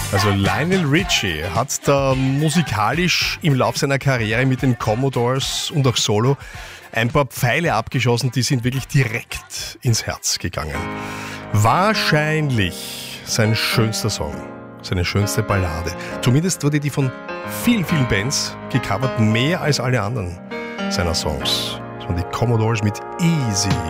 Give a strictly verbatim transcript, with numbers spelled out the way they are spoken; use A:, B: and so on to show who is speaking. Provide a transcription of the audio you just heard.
A: Also Lionel Richie hat da musikalisch im Lauf seiner Karriere mit den Commodores und auch Solo ein paar Pfeile abgeschossen, die sind wirklich direkt ins Herz gegangen. Wahrscheinlich sein schönster Song, seine schönste Ballade. Zumindest wurde die von vielen, vielen Bands gecovert, mehr als alle anderen seiner Songs. Das waren die Commodores mit Easy.